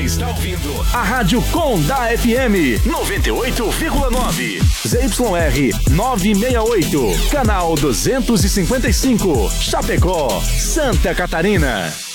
está ouvindo a Rádio Com da FM 98,9. ZYR 968, canal 255, Chapecó, Santa Catarina.